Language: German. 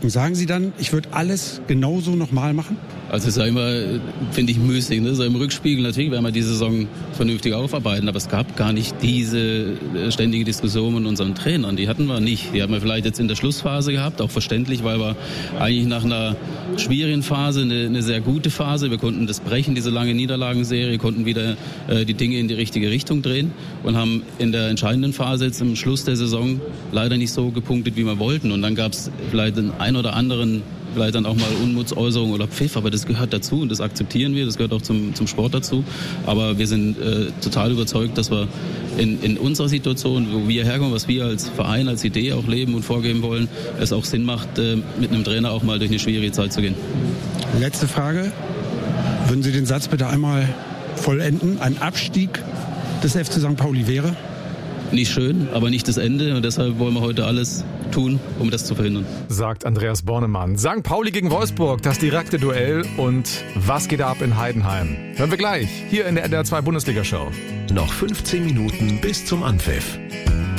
zurückblicken, sagen Sie dann, ich würde alles genauso nochmal machen? Also es ist ja immer, finde ich, müßig, ne? So im Rückspiegel natürlich werden wir die Saison vernünftig aufarbeiten, aber es gab gar nicht diese ständige Diskussion mit unseren Trainern, die hatten wir nicht. Die hatten wir vielleicht jetzt in der Schlussphase gehabt, auch verständlich, weil wir eigentlich nach einer schwierigen Phase eine sehr gute Phase, wir konnten das brechen, diese lange Niederlagenserie, konnten wieder die Dinge in die richtige Richtung drehen und haben in der entscheidenden Phase jetzt am Schluss der Saison leider nicht so gepunktet, wie wir wollten. Und dann gab es vielleicht den ein oder anderen, vielleicht dann auch mal Unmutsäußerung oder Pfiff, aber das gehört dazu und das akzeptieren wir, das gehört auch zum Sport dazu. Aber wir sind total überzeugt, dass wir in unserer Situation, wo wir herkommen, was wir als Verein, als Idee auch leben und vorgeben wollen, es auch Sinn macht, mit einem Trainer auch mal durch eine schwierige Zeit zu gehen. Letzte Frage. Würden Sie den Satz bitte einmal vollenden? Ein Abstieg des FC St. Pauli wäre? Nicht schön, aber nicht das Ende und deshalb wollen wir heute alles tun, um das zu verhindern. Sagt Andreas Bornemann. St. Pauli gegen Wolfsburg, das direkte Duell und was geht ab in Heidenheim? Hören wir gleich hier in der NDR 2 Bundesliga-Show. Noch 15 Minuten bis zum Anpfiff.